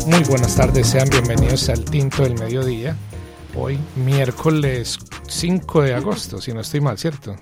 Muy buenas tardes, sean bienvenidos al Tinto del Mediodía. Hoy, miércoles 5 de agosto, si no estoy mal, ¿cierto?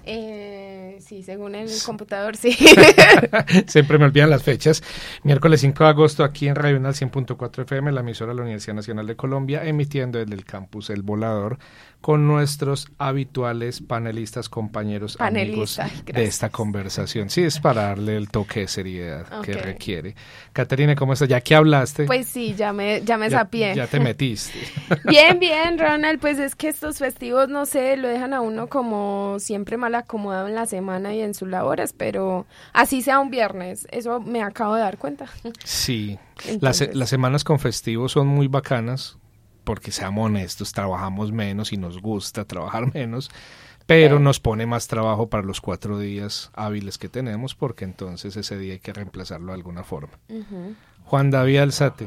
Sí, según el computador, sí. Siempre me olvidan las fechas. Miércoles 5 de agosto, aquí en Radio Unal 100.4 FM, la emisora de la Universidad Nacional de Colombia, emitiendo desde el campus El Volador, con nuestros habituales panelistas, compañeros, amigos de esta conversación. Sí, es para darle el toque de seriedad que requiere. Caterina, ¿cómo estás? ¿Ya que hablaste? Pues sí, ya me sapié. Ya te metiste. Bien, Ronald, pues es que estos festivos, no sé, lo dejan a uno como siempre mal acomodado en la semana y en sus labores, pero así sea un viernes, eso me acabo de dar cuenta. Sí, las semanas con festivos son muy bacanas, porque seamos honestos, trabajamos menos y nos gusta trabajar menos, pero nos pone más trabajo para los 4 días hábiles que tenemos, porque entonces ese día hay que reemplazarlo de alguna forma. Juan David Alzate.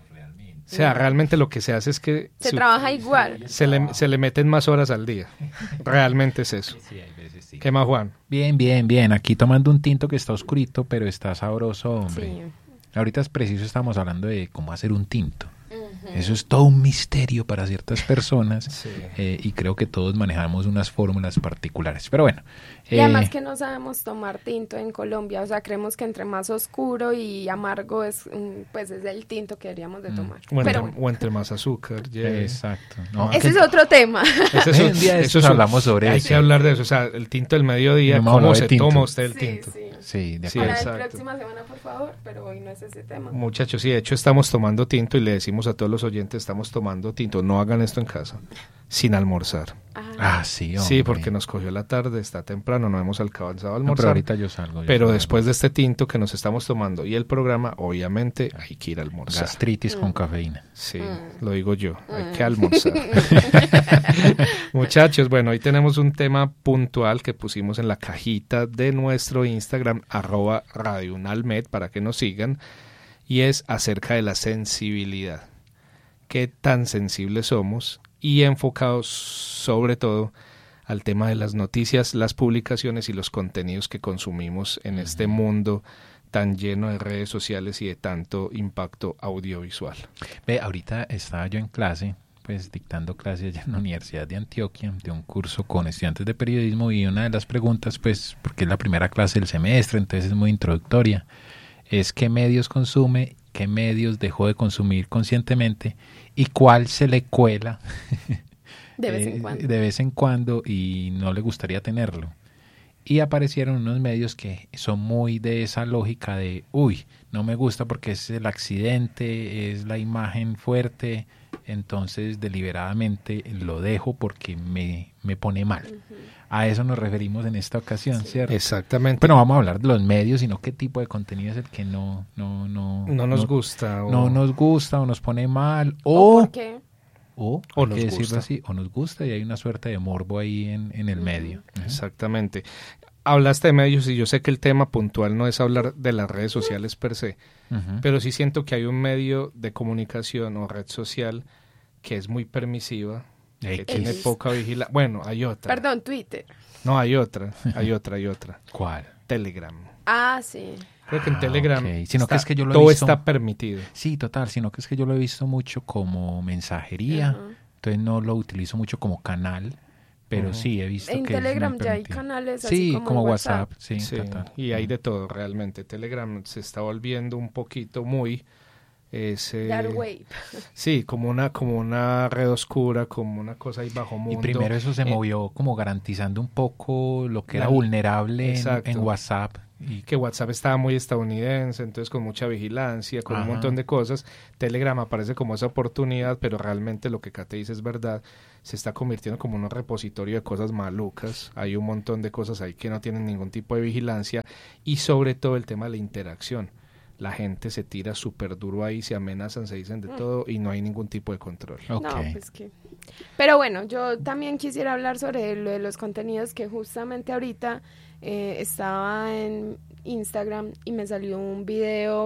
O sea, realmente lo que se hace es que se trabaja igual. Se le meten más horas al día. Realmente es eso. Sí, hay veces sí. ¿Qué más, Juan? Bien. Aquí tomando un tinto que está oscurito, pero está sabroso, hombre. Sí. Ahorita es preciso, estamos hablando de cómo hacer un tinto. Eso es todo un misterio para ciertas personas, Sí. Y creo que todos manejamos unas fórmulas particulares. Pero bueno. Y además que no sabemos tomar tinto en Colombia, o sea, creemos que entre más oscuro y amargo es, pues es el tinto que deberíamos de tomar. O entre más azúcar. Exacto. No, ese es otro tema. Hoy en día hablamos sobre hay eso. Hay que hablar de eso, o sea, el tinto del mediodía, ¿cómo se toma usted el tinto? Sí, de para acuerdo. la próxima semana, por favor, pero hoy no es ese tema. Muchachos, sí, de hecho estamos tomando tinto y le decimos a todos los oyentes, estamos tomando tinto, no hagan esto en casa, sin almorzar. Sí, hombre. Sí, porque nos cogió la tarde, está temprano, no hemos alcanzado a almorzar. Pero ahorita yo salgo. Pero después de este tinto que nos estamos tomando y el programa, obviamente hay que ir a almorzar. Gastritis con cafeína. Sí, lo digo yo, hay que almorzar. Muchachos, bueno, hoy tenemos un tema puntual que pusimos en la cajita de nuestro Instagram, @radiounalmed, para que nos sigan, y es acerca de la sensibilidad. ¿Qué tan sensibles somos? Y enfocados sobre todo al tema de las noticias, las publicaciones y los contenidos que consumimos en este mundo tan lleno de redes sociales y de tanto impacto audiovisual. Ahorita estaba yo en clase, pues dictando clases allá en la Universidad de Antioquia, de un curso con estudiantes de periodismo, y una de las preguntas, pues, porque es la primera clase del semestre, entonces es muy introductoria, es qué medios consume, qué medios dejó de consumir conscientemente y cuál se le cuela de vez en cuando y no le gustaría tenerlo. Y aparecieron unos medios que son muy de esa lógica de, no me gusta porque es el accidente, es la imagen fuerte, entonces deliberadamente lo dejo porque me pone mal. A eso nos referimos en esta ocasión, ¿cierto? Exactamente. Pero no vamos a hablar de los medios, sino qué tipo de contenido es el que no nos gusta. No nos gusta o nos pone mal. ¿O por qué? O nos gusta. Así, o nos gusta, y hay una suerte de morbo ahí en el medio. Exactamente. Hablaste de medios y yo sé que el tema puntual no es hablar de las redes sociales per se, pero sí siento que hay un medio de comunicación o red social que es muy permisiva, que tiene poca vigilancia. Bueno, hay otra. Perdón, Twitter. No, hay otra. ¿Cuál? Telegram. Sí. Creo que en Telegram sino que es que yo lo he todo visto, está permitido. Sí, total, sino que es que yo lo he visto mucho como mensajería, entonces no lo utilizo mucho como canal, pero sí he visto en que Telegram es ya hay canales así como WhatsApp. Sí, total. Y hay de todo realmente. Telegram se está volviendo un poquito muy Dark wave. Sí, como una red oscura, como una cosa ahí bajo mundo. Y primero eso se movió como garantizando un poco lo que era vulnerable en WhatsApp. Y que WhatsApp estaba muy estadounidense, entonces con mucha vigilancia, con un montón de cosas. Telegram aparece como esa oportunidad, pero realmente lo que Kate dice es verdad. Se está convirtiendo como un repositorio de cosas malucas. Hay un montón de cosas ahí que no tienen ningún tipo de vigilancia, y sobre todo el tema de la interacción. La gente se tira súper duro ahí, se amenazan, se dicen de todo y no hay ningún tipo de control. No, pues que... Pero bueno, yo también quisiera hablar sobre lo de los contenidos, que justamente ahorita estaba en Instagram y me salió un video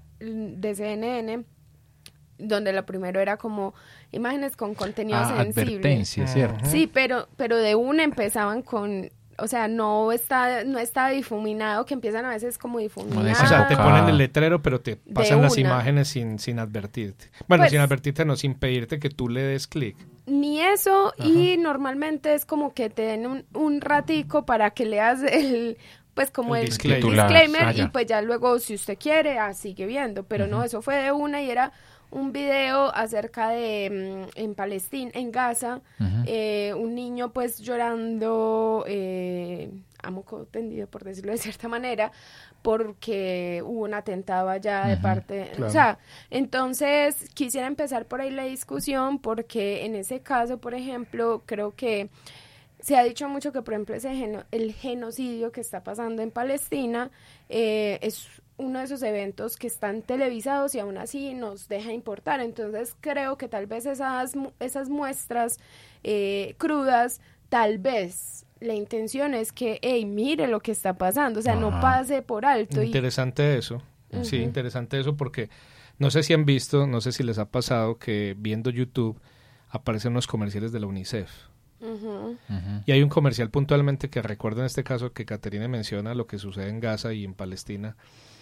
de CNN, donde lo primero era como imágenes con contenido sensible. Advertencia, ¿cierto? Sí, pero de una empezaban con o sea, no está difuminado, que empiezan a veces como difuminados. O sea, te ponen el letrero, pero te pasan las una. imágenes sin advertirte. Bueno, Pues, sin advertirte, no, sin pedirte que tú le des clic. Ni eso, y normalmente es como que te den un ratico para que leas pues como El el disclaimer. y pues ya luego si usted quiere sigue viendo, pero no, eso fue de una y era un video acerca de en Palestina, en Gaza, un niño pues llorando a moco tendido, por decirlo de cierta manera, porque hubo un atentado allá de parte, claro. o sea, entonces quisiera empezar por ahí la discusión, porque en ese caso, por ejemplo, creo que se ha dicho mucho que, por ejemplo, el genocidio que está pasando en Palestina es uno de esos eventos que están televisados y aún así nos deja importar. Entonces creo que tal vez esas muestras crudas, tal vez la intención es que, hey, mire lo que está pasando, o sea, no pase por alto. Interesante eso, sí, interesante eso, porque no sé si han visto, no sé si les ha pasado que viendo YouTube aparecen unos comerciales de la UNICEF. Y hay un comercial puntualmente que recuerda en este caso que Caterina menciona lo que sucede en Gaza y en Palestina,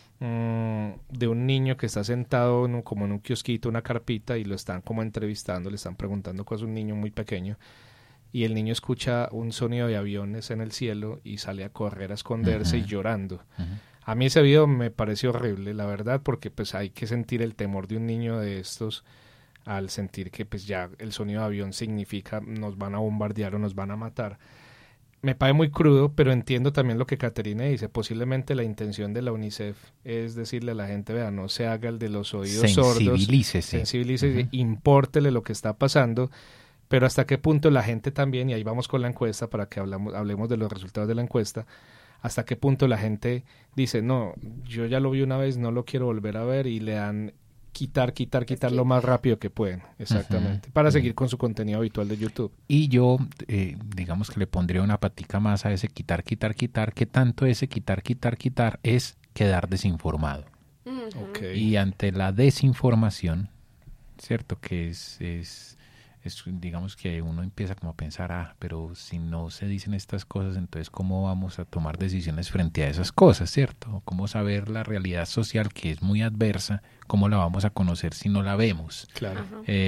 de un niño que está sentado como en un kiosquito, una carpita, y lo están como entrevistando, le están preguntando cosas, un niño muy pequeño, y el niño escucha un sonido de aviones en el cielo y sale a correr a esconderse y llorando. A mí ese video me pareció horrible, la verdad, porque pues hay que sentir el temor de un niño de estos al sentir que pues ya el sonido de avión significa nos van a bombardear o nos van a matar. Me parece muy crudo, pero entiendo también lo que Caterina dice. Posiblemente la intención de la UNICEF es decirle a la gente, vea, no se haga el de los oídos sordos. Sensibilícese, impórtele lo que está pasando, pero hasta qué punto la gente también, y ahí vamos con la encuesta para que hablemos de los resultados de la encuesta, hasta qué punto la gente dice, no, yo ya lo vi una vez, no lo quiero volver a ver, y le dan quitar lo más rápido que pueden, exactamente, para seguir con su contenido habitual de YouTube. Y yo, digamos que le pondría una patica más a ese quitar, que tanto ese quitar es quedar desinformado. Y ante la desinformación, cierto, que es digamos que uno empieza como a pensar, pero si no se dicen estas cosas, entonces ¿cómo vamos a tomar decisiones frente a esas cosas, cierto? ¿Cómo saber la realidad social que es muy adversa? ¿Cómo la vamos a conocer si no la vemos? Claro.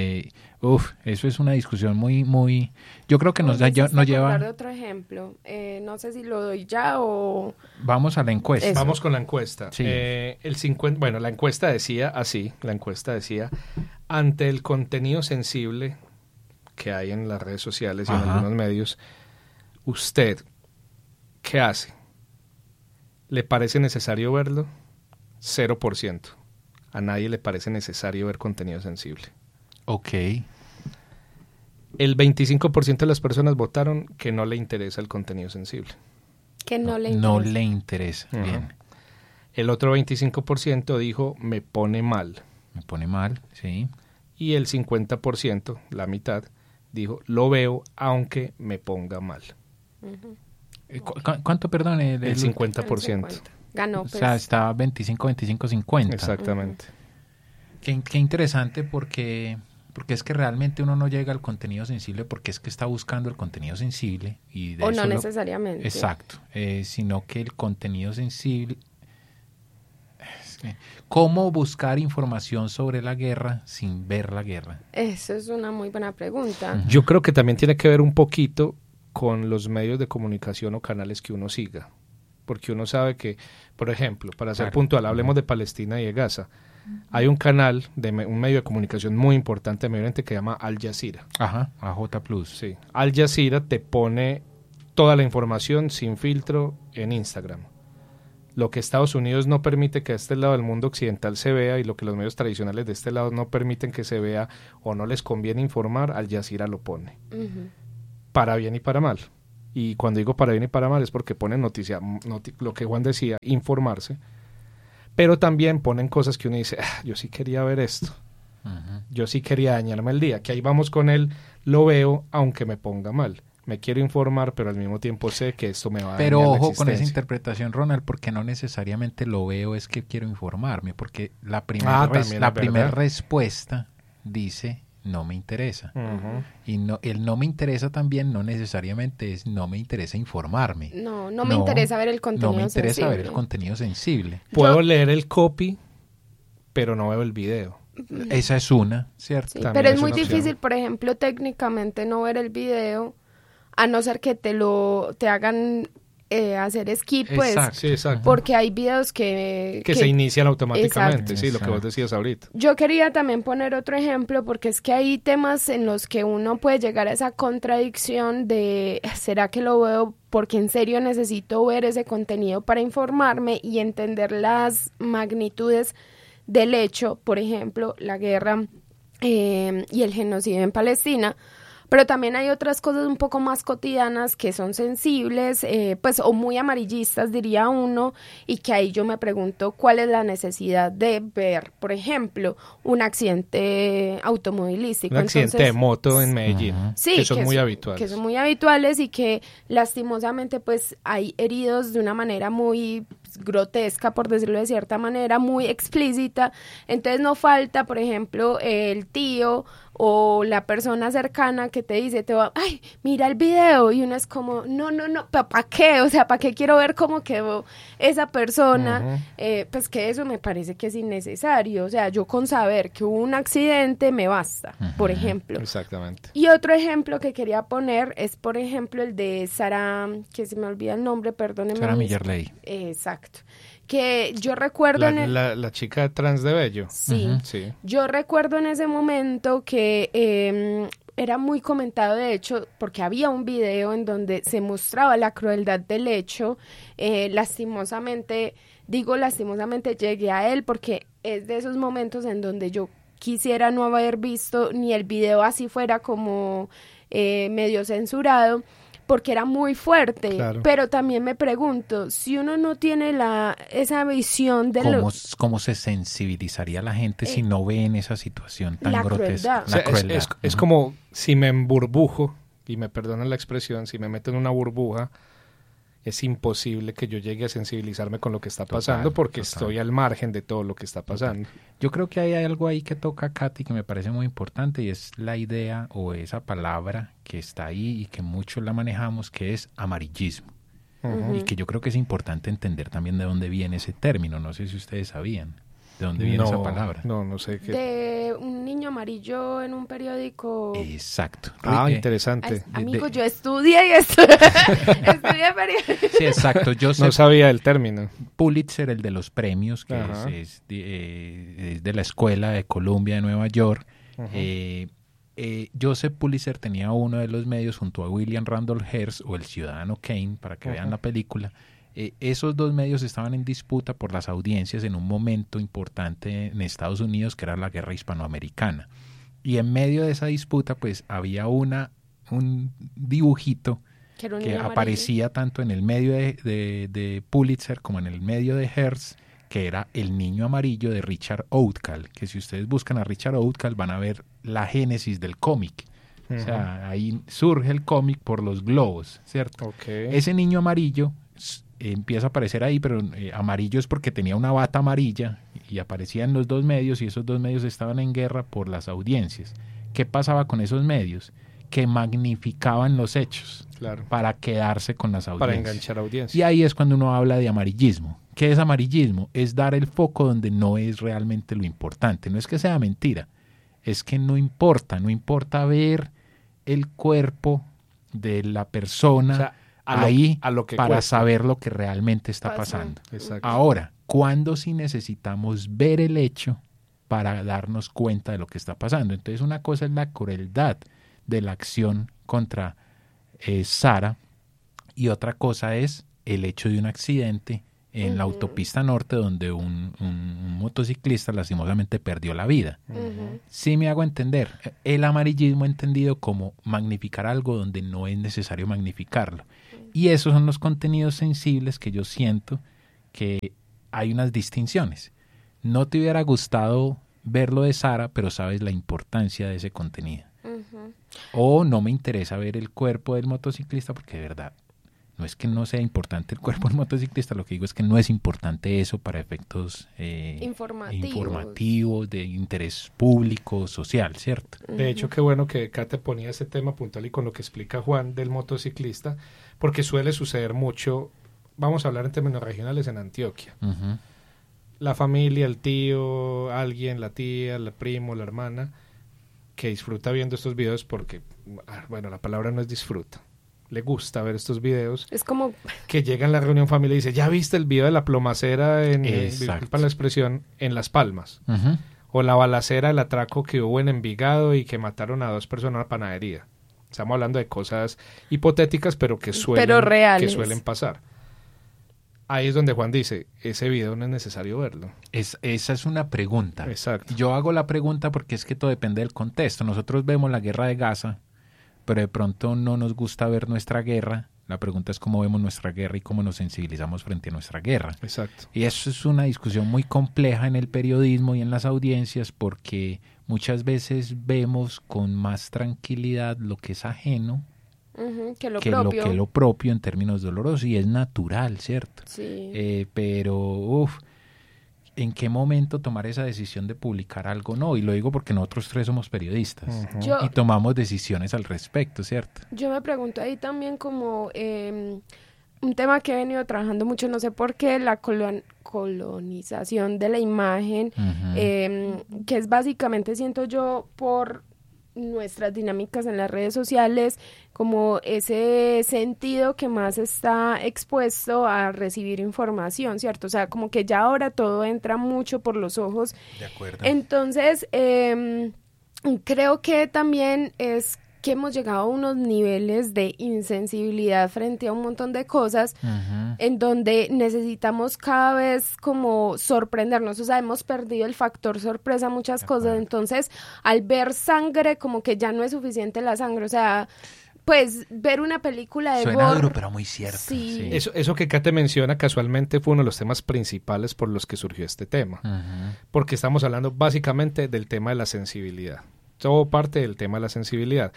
Eso es una discusión muy yo creo que nos lleva... de otro ejemplo, no sé si lo doy ya o... Vamos a la encuesta. Eso. Vamos con la encuesta. Sí. La encuesta decía así, ante el contenido sensible que hay en las redes sociales y en algunos medios, ¿usted qué hace? ¿Le parece necesario verlo? 0%. A nadie le parece necesario ver contenido sensible. Ok. El 25% de las personas votaron que no le interesa el contenido sensible. Que no le interesa. No le interesa. Bien. El otro 25% dijo, me pone mal. Me pone mal, sí. Y el 50%, la mitad, dijo, lo veo aunque me ponga mal. ¿Cuánto, perdón? El 50%. El 50%. Ganó, pues. O sea, está 25-50. Exactamente. Qué interesante porque es que realmente uno no llega al contenido sensible porque es que está buscando el contenido sensible. Y de o eso no necesariamente. Exacto. Sino que el contenido sensible... ¿Cómo buscar información sobre la guerra sin ver la guerra? Eso es una muy buena pregunta. Yo creo que también tiene que ver un poquito con los medios de comunicación o canales que uno siga. Porque uno sabe que, por ejemplo, para ser puntual, hablemos de Palestina y de Gaza. Hay un canal, un medio de comunicación muy importante, Medio Oriente, que se llama Al Jazeera. Ajá, AJ Plus. Sí. Al Jazeera te pone toda la información sin filtro en Instagram. Lo que Estados Unidos no permite que a este lado del mundo occidental se vea y lo que los medios tradicionales de este lado no permiten que se vea o no les conviene informar, Al Jazeera lo pone. Para bien y para mal. Y cuando digo para bien y para mal es porque ponen noticia, lo que Juan decía, informarse, pero también ponen cosas que uno dice, yo sí quería ver esto, yo sí quería dañarme el día, que ahí vamos con él, lo veo aunque me ponga mal. Me quiero informar, pero al mismo tiempo sé que esto me va a dañar la existencia. Pero ojo con esa interpretación, Ronald, porque no necesariamente lo veo es que quiero informarme, porque la primera respuesta dice no me interesa. Ujú. Y el no me interesa también no necesariamente es no me interesa informarme. No me interesa ver el contenido No me interesa sensible. ver el contenido sensible. Puedo leer el copy, pero no veo el video. Esa es una, ¿cierto? Sí, También pero es es muy una opción. difícil, por ejemplo, técnicamente no ver el video, a no ser que te hagan hacer skip, pues, Exacto. Sí, exacto. porque hay videos que Que se inician automáticamente, Exacto. sí, lo que vos decías ahorita. Yo quería también poner otro ejemplo porque es que hay temas en los que uno puede llegar a esa contradicción de ¿será que lo veo porque en serio necesito ver ese contenido para informarme y entender las magnitudes del hecho? Por ejemplo, la guerra y el genocidio en Palestina. Pero también hay otras cosas un poco más cotidianas que son sensibles, pues, o muy amarillistas, diría uno, y que ahí yo me pregunto cuál es la necesidad de ver, por ejemplo, un accidente automovilístico. Un accidente de Entonces, moto en Medellín, sí, que son muy habituales. Que son muy habituales y que lastimosamente pues hay heridos de una manera muy grotesca, por decirlo de cierta manera, muy explícita. Entonces no falta, por ejemplo, el tío o la persona cercana que te dice, ay, mira el video, y uno es como, no, ¿para qué? O sea, ¿para qué quiero ver cómo quedó esa persona? Pues que eso me parece que es innecesario. O sea, yo con saber que hubo un accidente me basta, por ejemplo. Exactamente. Y otro ejemplo que quería poner es, por ejemplo, el de Sara, que se me olvida el nombre, perdónenme. Sara Millerley. Exacto. Que yo recuerdo La chica trans de Bello. Sí. Sí. Yo recuerdo en ese momento que era muy comentado, de hecho, porque había un video en donde se mostraba la crueldad del hecho. Lastimosamente, llegué a él porque es de esos momentos en donde yo quisiera no haber visto ni el video así fuera como medio censurado, porque era muy fuerte. Claro. Pero también me pregunto, si uno no tiene esa visión de ¿Cómo se sensibilizaría la gente si no ve en esa situación tan la grotesca? crueldad. O sea, es como si me emburbujo, y me perdonan la expresión, si me meto en una burbuja, es imposible que yo llegue a sensibilizarme con lo que está pasando porque estoy al margen de todo lo que está pasando. Yo creo que hay algo ahí que toca Katy que me parece muy importante, y es la idea o esa palabra que está ahí y que muchos la manejamos, que es amarillismo. Y que yo creo que es importante entender también de dónde viene ese término. No sé si ustedes sabían de dónde viene esa palabra. No sé qué. De un niño amarillo en un periódico. Exacto. Interesante. Amigo, yo estudié y estudié periódico. Sí, exacto. Yo no sabía el término. Pulitzer, el de los premios, que es de la Escuela de Columbia de Nueva York. Joseph Pulitzer tenía uno de los medios junto a William Randolph Hearst o el Ciudadano Kane, para que vean la película. Esos dos medios estaban en disputa por las audiencias en un momento importante en Estados Unidos, que era la guerra hispanoamericana. Y en medio de esa disputa, pues había un dibujito que aparecía tanto en el medio de Pulitzer como en el medio de Hearst, que era el niño amarillo de Richard Outcault, que si ustedes buscan a Richard Outcault van a ver la génesis del cómic. O sea, ahí surge el cómic por los globos, ¿cierto? Ese niño amarillo empieza a aparecer ahí, pero amarillo es porque tenía una bata amarilla y aparecía en los dos medios, y esos dos medios estaban en guerra por las audiencias. ¿Qué pasaba con esos medios? Que magnificaban los hechos para quedarse con las audiencias. Para enganchar audiencias. Y ahí es cuando uno habla de amarillismo. ¿Qué es amarillismo? Es dar el foco donde no es realmente lo importante. No es que sea mentira, es que no importa ver el cuerpo de la persona, o sea, a lo que para cuesta. Saber lo que realmente está pasando. Exacto. Ahora, ¿cuándo sí necesitamos ver el hecho para darnos cuenta de lo que está pasando? Entonces, una cosa es la crueldad de la acción contra Sara, y otra cosa es el hecho de un accidente en la autopista norte donde un motociclista lastimosamente perdió la vida. Sí me hago entender. El amarillismo entendido como magnificar algo donde no es necesario magnificarlo. Y esos son los contenidos sensibles que yo siento que hay unas distinciones. No te hubiera gustado ver lo de Sara, pero sabes la importancia de ese contenido. O no me interesa ver el cuerpo del motociclista porque de verdad no es que no sea importante el cuerpo del motociclista, lo que digo es que no es importante eso para efectos informativos, de interés público, social, ¿cierto? De hecho, qué bueno que Kate ponía ese tema puntual y con lo que explica Juan del motociclista, porque suele suceder mucho, vamos a hablar en términos regionales, en Antioquia. Uh-huh. La familia, el tío, alguien, la tía, el primo, la hermana, que disfruta viendo estos videos porque, bueno, la palabra no es disfruta. Le gusta ver estos videos. Es como que llega en la reunión familiar y dice, ¿ya viste el video de la plomacera disculpa la expresión, en Las Palmas? Uh-huh. O la balacera, el atraco que hubo en Envigado y que mataron a 2 personas en una panadería. Estamos hablando de cosas hipotéticas, pero que suelen pasar. Ahí es donde Juan dice, ese video no es necesario verlo. Esa es una pregunta. Exacto. Yo hago la pregunta porque es que todo depende del contexto. Nosotros vemos la guerra de Gaza, pero de pronto no nos gusta ver nuestra guerra. La pregunta es cómo vemos nuestra guerra y cómo nos sensibilizamos frente a nuestra guerra. Exacto. Y eso es una discusión muy compleja en el periodismo y en las audiencias porque muchas veces vemos con más tranquilidad lo que es ajeno que lo propio en términos dolorosos, y es natural, ¿cierto? Sí. Pero, ¿en qué momento tomar esa decisión de publicar algo? No, y lo digo porque nosotros 3 somos periodistas y tomamos decisiones al respecto, ¿cierto? Yo me pregunto ahí también como un tema que he venido trabajando mucho, no sé por qué, la colonización de la imagen, que es básicamente, siento yo, por nuestras dinámicas en las redes sociales, como ese sentido que más está expuesto a recibir información, ¿cierto? O sea, como que ya ahora todo entra mucho por los ojos. De acuerdo. Entonces, creo que también es que hemos llegado a unos niveles de insensibilidad frente a un montón de cosas en donde necesitamos cada vez como sorprendernos, o sea, hemos perdido el factor sorpresa a muchas cosas, entonces al ver sangre como que ya no es suficiente la sangre, o sea, pues ver una película de suena gore, duro, pero muy cierto. Sí. Eso que Kate menciona casualmente fue uno de los temas principales por los que surgió este tema, porque estamos hablando básicamente del tema de la sensibilidad. Todo parte del tema de la sensibilidad.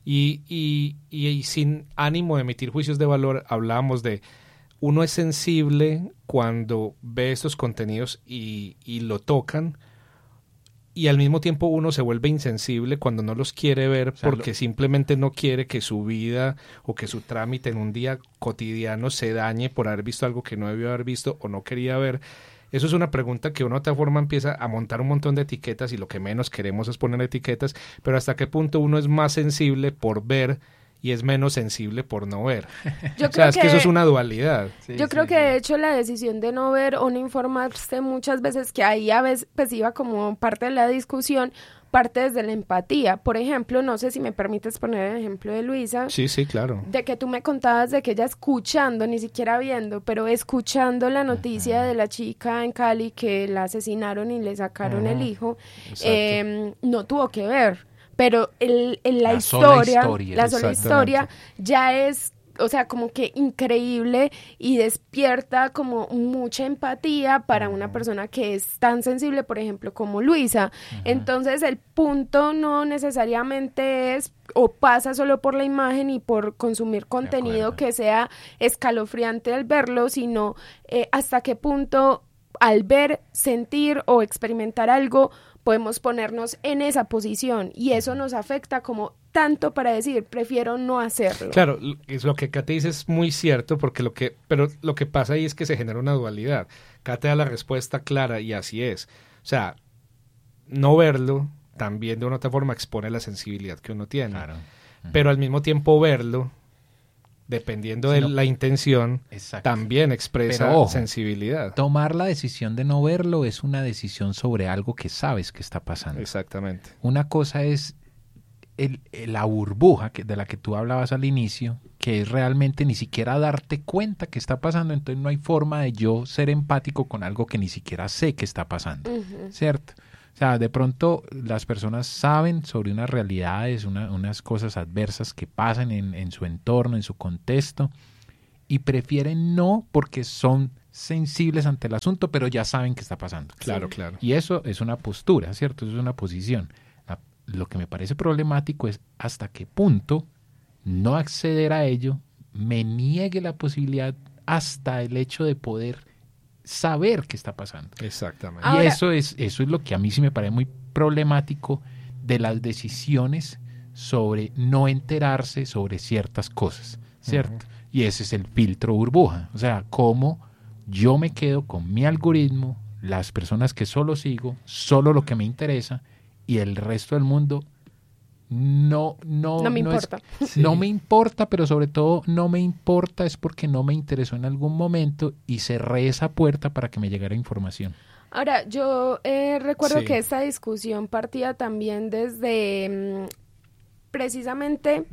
Y sin ánimo de emitir juicios de valor, hablábamos de uno es sensible cuando ve estos contenidos y lo tocan, y al mismo tiempo uno se vuelve insensible cuando no los quiere ver, o sea, porque simplemente no quiere que su vida o que su trámite en un día cotidiano se dañe por haber visto algo que no debió haber visto o no quería ver. Eso es una pregunta que uno de otra forma empieza a montar un montón de etiquetas y lo que menos queremos es poner etiquetas, pero hasta qué punto uno es más sensible por ver y es menos sensible por no ver. O sea, es que eso es una dualidad. Yo creo que de hecho la decisión de no ver o no informarse muchas veces, que ahí a veces pues iba como parte de la discusión, parte desde la empatía. Por ejemplo, no sé si me permites poner el ejemplo de Luisa. Sí, claro. De que tú me contabas de que ella escuchando, ni siquiera viendo, pero escuchando la noticia de la chica en Cali que la asesinaron y le sacaron el hijo, no tuvo que ver. Pero la sola historia ya es, o sea, como que increíble y despierta como mucha empatía para una persona que es tan sensible, por ejemplo, como Luisa. Entonces, el punto no necesariamente es o pasa solo por la imagen y por consumir contenido que sea escalofriante al verlo, sino hasta qué punto al ver, sentir o experimentar algo podemos ponernos en esa posición, y eso nos afecta como tanto para decir, prefiero no hacerlo. Claro, es lo que Kate dice es muy cierto, porque pero lo que pasa ahí es que se genera una dualidad. Kate da la respuesta clara y así es. O sea, no verlo también de una otra forma expone la sensibilidad que uno tiene. Claro. Pero al mismo tiempo verlo, dependiendo de la intención, también expresa pero, ojo, sensibilidad. Tomar la decisión de no verlo es una decisión sobre algo que sabes que está pasando. Exactamente. Una cosa es la burbuja de la que tú hablabas al inicio, que es realmente ni siquiera darte cuenta que está pasando, entonces no hay forma de yo ser empático con algo que ni siquiera sé que está pasando, ¿cierto? O sea, de pronto las personas saben sobre unas realidades, unas cosas adversas que pasan en su entorno, en su contexto, y prefieren no porque son sensibles ante el asunto, pero ya saben que está pasando. Claro. Y eso es una postura, ¿cierto? Eso es una posición. Lo que me parece problemático es hasta qué punto no acceder a ello me niegue la posibilidad hasta el hecho de poder saber qué está pasando. Exactamente. Y eso es lo que a mí sí me parece muy problemático de las decisiones sobre no enterarse sobre ciertas cosas, ¿cierto? Y ese es el filtro burbuja. O sea, cómo yo me quedo con mi algoritmo, las personas que solo sigo, solo lo que me interesa, y el resto del mundo no me importa. No me importa, pero sobre todo no me importa es porque no me interesó en algún momento y cerré esa puerta para que me llegara información. Ahora, yo recuerdo que esta discusión partía también desde precisamente,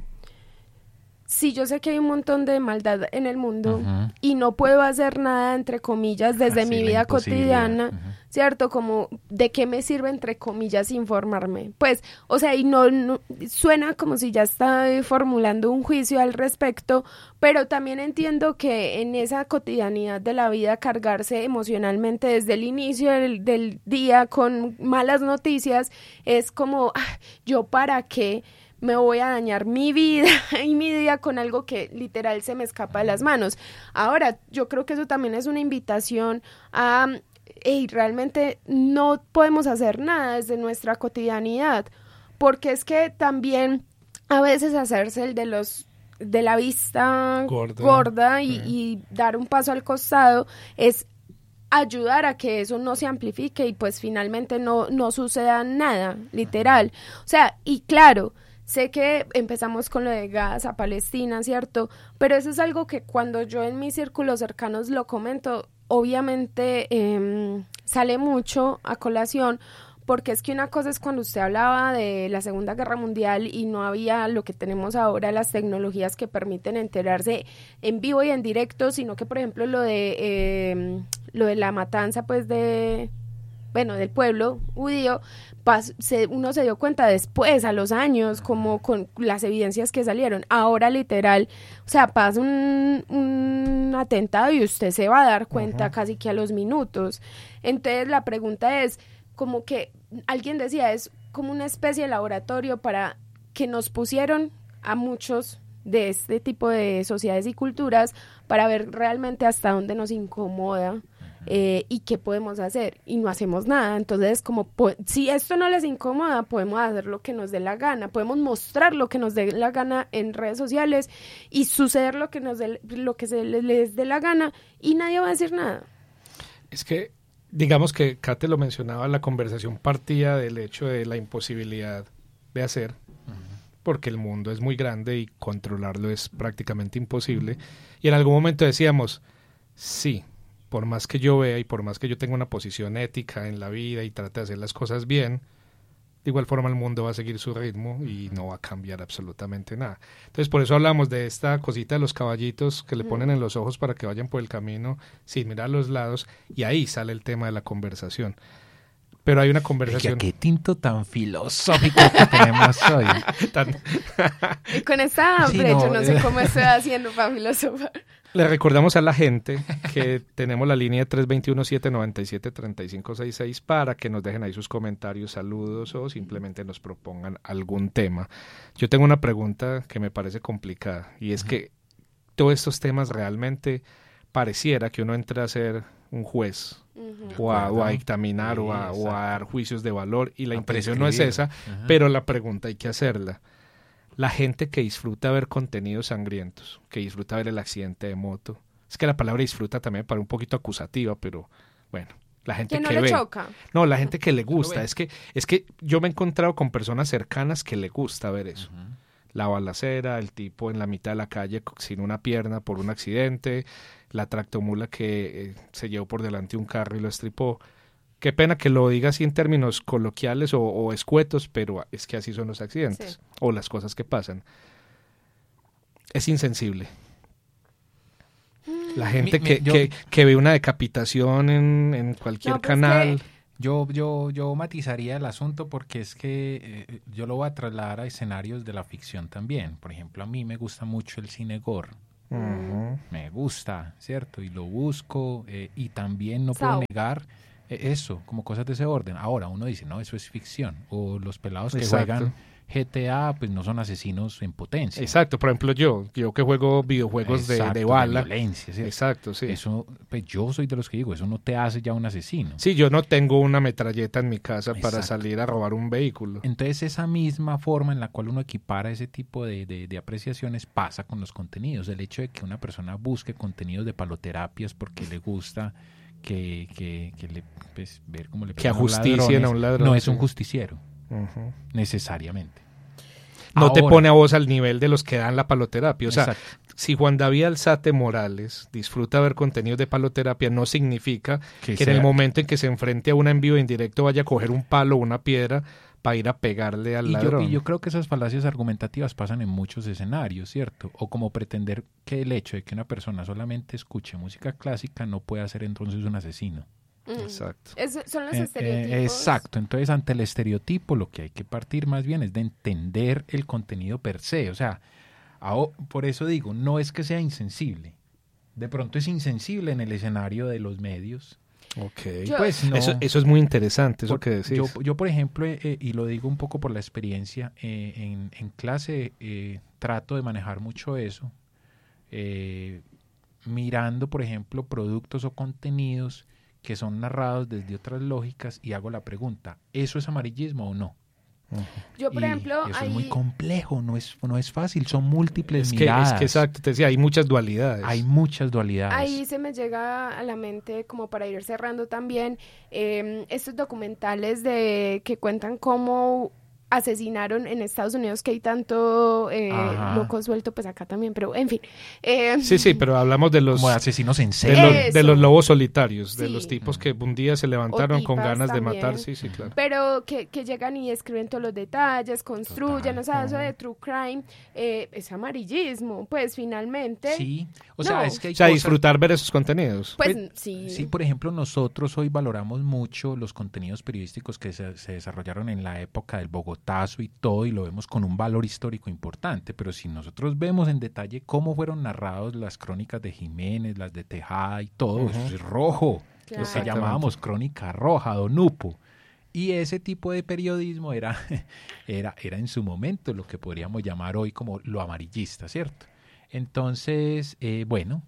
si yo sé que hay un montón de maldad en el mundo y no puedo hacer nada, entre comillas, desde mi vida cotidiana, ¿cierto? Como, ¿de qué me sirve, entre comillas, informarme? Pues, o sea, y no suena como si ya estoy formulando un juicio al respecto, pero también entiendo que en esa cotidianidad de la vida, cargarse emocionalmente desde el inicio del día con malas noticias, es como, ¿yo para qué me voy a dañar mi vida y mi día con algo que literal se me escapa de las manos? Ahora, yo creo que eso también es una invitación a, realmente no podemos hacer nada desde nuestra cotidianidad, porque es que también a veces hacerse el de la vista gorda y dar un paso al costado es ayudar a que eso no se amplifique y pues finalmente no suceda nada, literal. O sea, y claro, sé que empezamos con lo de Gaza, Palestina, ¿cierto? Pero eso es algo que cuando yo en mis círculos cercanos lo comento, obviamente sale mucho a colación, porque es que una cosa es cuando usted hablaba de la Segunda Guerra Mundial y no había lo que tenemos ahora, las tecnologías que permiten enterarse en vivo y en directo, sino que, por ejemplo, lo de la matanza, pues, del pueblo judío, uno se dio cuenta después, a los años, como con las evidencias que salieron. Ahora, literal, o sea, pasa un atentado y usted se va a dar cuenta casi que a los minutos. Entonces, la pregunta es, como que alguien decía, es como una especie de laboratorio para que nos pusieron a muchos de este tipo de sociedades y culturas para ver realmente hasta dónde nos incomoda y qué podemos hacer, y no hacemos nada. Entonces, como si esto no les incomoda, podemos hacer lo que nos dé la gana, podemos mostrar lo que nos dé la gana en redes sociales y suceder lo que se les dé la gana y nadie va a decir nada. Es que digamos que Kate lo mencionaba, la conversación partía del hecho de la imposibilidad de hacer, porque el mundo es muy grande y controlarlo es prácticamente imposible. Y en algún momento decíamos, sí, por más que yo vea y por más que yo tenga una posición ética en la vida y trate de hacer las cosas bien, de igual forma el mundo va a seguir su ritmo y no va a cambiar absolutamente nada. Entonces por eso hablamos de esta cosita de los caballitos que le ponen en los ojos para que vayan por el camino sin mirar a los lados, y ahí sale el tema de la conversación. Pero hay una conversación... Oiga, qué tinto tan filosófico que tenemos hoy. Y con esta hambre, yo no sé cómo estoy haciendo para filosofar. Le recordamos a la gente que tenemos la línea 321-797-3566 para que nos dejen ahí sus comentarios, saludos o simplemente nos propongan algún tema. Yo tengo una pregunta que me parece complicada, y es que todos estos temas realmente pareciera que uno entra a ser un juez o a dictaminar o a dar juicios de valor, y la intención no es esa, pero la pregunta hay que hacerla. La gente que disfruta ver contenidos sangrientos, que disfruta ver el accidente de moto, es que la palabra disfruta también para un poquito acusativa, pero bueno, la gente que ve. No le choca. No, la gente que le gusta, es que yo me he encontrado con personas cercanas que le gusta ver eso. La balacera, el tipo en la mitad de la calle sin una pierna por un accidente, la tractomula que se llevó por delante un carro y lo estripó. Qué pena que lo diga así en términos coloquiales o escuetos, pero es que así son los accidentes o las cosas que pasan. Es insensible. La gente que ve una decapitación en cualquier canal... Yo matizaría el asunto, porque es que yo lo voy a trasladar a escenarios de la ficción también. Por ejemplo, a mí me gusta mucho el cine gore. Me gusta, ¿cierto? Y lo busco, y también no puedo negar Eso, como cosas de ese orden. Ahora uno dice, no, eso es ficción. O los pelados que Exacto. juegan GTA, pues no son asesinos en potencia. Exacto, por ejemplo yo que juego videojuegos Exacto, de bala. violencia, ¿sí? Exacto, sí. Eso, pues yo soy de los que digo, eso no te hace ya un asesino. Sí, yo no tengo una metralleta en mi casa para Exacto. salir a robar un vehículo. Entonces esa misma forma en la cual uno equipara ese tipo de apreciaciones pasa con los contenidos. El hecho de que una persona busque contenidos de paloterapias porque le gusta que le, pues, ver cómo le Que pegan a ajusticien ladrones, a un ladrón, no es sí. un justiciero, Ujú. necesariamente. No te Ahora, pone a vos al nivel de los que dan la paloterapia. O sea, exacto. si Juan David Alzate Morales disfruta ver contenidos de paloterapia, no significa que en el sea- momento en que se enfrente a una en vivo en directo vaya a coger un palo o una piedra para ir a pegarle al ladrón. Y yo creo que esas falacias argumentativas pasan en muchos escenarios, ¿cierto? O como pretender que el hecho de que una persona solamente escuche música clásica no puede ser entonces un asesino. Exacto. Son los estereotipos. Exacto, entonces ante el estereotipo lo que hay que partir más bien es de entender el contenido per se, o sea, por eso digo, no es que sea insensible, de pronto es insensible en el escenario de los medios. Ok. Yo- Pues no, Eso es muy interesante, eso que decís. yo por ejemplo, y lo digo un poco por la experiencia, en clase trato de manejar mucho eso, mirando por ejemplo productos o contenidos que son narrados desde otras lógicas y hago la pregunta, ¿eso es amarillismo o no? Yo, por Y ejemplo, eso ahí, es muy complejo, no es fácil, son múltiples Es que miradas, exacto, te decía, hay muchas dualidades. hay muchas dualidades. ahí se me llega a la mente, como para ir cerrando también, estos documentales que cuentan cómo asesinaron en Estados Unidos, que hay tanto Ajá. loco suelto, pues acá también, pero en fin. Sí, pero hablamos de los Como de asesinos en de serie. los, Eso. de los lobos solitarios, de Sí. los tipos que un día se levantaron O con tipas ganas de también. matar, sí, claro. Pero que llegan y escriben todos los detalles, construyen, Total. o sea, eso de true crime es amarillismo, pues finalmente, Sí, o sea, No. es que hay O sea, cosas- disfrutar ver esos contenidos. pues Pues, sí. Sí, por ejemplo, nosotros hoy valoramos mucho los contenidos periodísticos que se desarrollaron en la época del Bogotazo y todo, y lo vemos con un valor histórico importante, pero si nosotros vemos en detalle cómo fueron narrados las crónicas de Jiménez, las de Tejada y todo, Ujú. eso es rojo, Claro. lo que llamábamos crónica roja, Don Upo. Y ese tipo de periodismo era en su momento lo que podríamos llamar hoy como lo amarillista, ¿cierto? Entonces, bueno,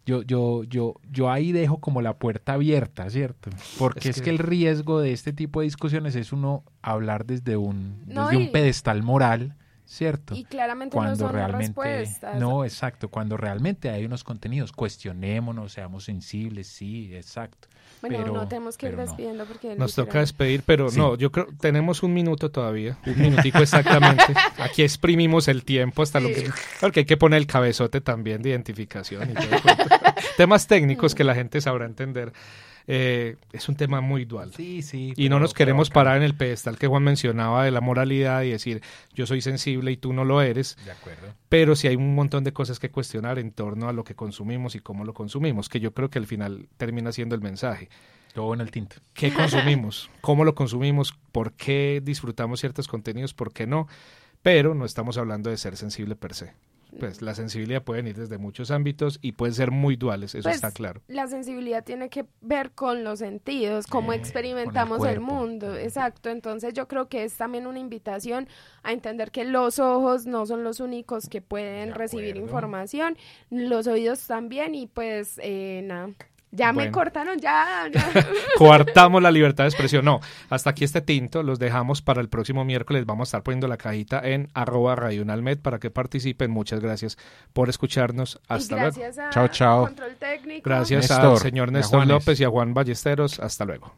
yo ahí dejo como la puerta abierta, ¿cierto? Porque es que el riesgo de este tipo de discusiones es uno hablar desde un pedestal moral, ¿cierto? Y claramente no son respuestas. No, exacto, cuando realmente hay unos contenidos, cuestionémonos, seamos sensibles, sí, exacto. Bueno, pero, no tenemos que ir pero no. despidiendo porque Nos literal- toca despedir, pero Sí. no, yo creo tenemos un minuto todavía, un minutico exactamente. Aquí exprimimos el tiempo hasta lo que... Porque hay que poner el cabezote también de identificación y todo el cuento. Temas técnicos que la gente sabrá entender. Es un tema muy dual. Sí, sí. Y no nos queremos parar en el pedestal que Juan mencionaba de la moralidad y decir, yo soy sensible y tú no lo eres. De acuerdo. Pero sí hay un montón de cosas que cuestionar en torno a lo que consumimos y cómo lo consumimos, que yo creo que al final termina siendo el mensaje. Todo en el tinto. ¿Qué consumimos? ¿Cómo lo consumimos? ¿Por qué disfrutamos ciertos contenidos? ¿Por qué no? Pero no estamos hablando de ser sensible per se. Pues la sensibilidad puede venir desde muchos ámbitos y pueden ser muy duales, eso Pues, está claro. La sensibilidad tiene que ver con los sentidos, cómo con experimentamos el el cuerpo. mundo, exacto. Entonces yo creo que es también una invitación a entender que los ojos no son los únicos que pueden De recibir acuerdo. información, los oídos también y pues nada. Ya me Bueno. cortaron, ya. Coartamos la libertad de expresión. No, hasta aquí este tinto, los dejamos para el próximo miércoles. Vamos a estar poniendo la cajita en @radionalmed para que participen. Muchas gracias por escucharnos. Hasta y luego. gracias a Chao, chao. Control Técnico. Gracias al Néstor, señor y a Néstor Juanes. López y a Juan Ballesteros. Hasta luego.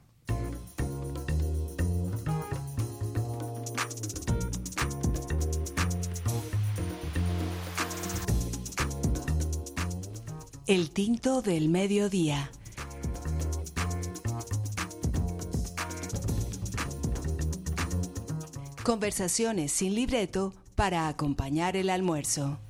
El tinto del mediodía. Conversaciones sin libreto para acompañar el almuerzo.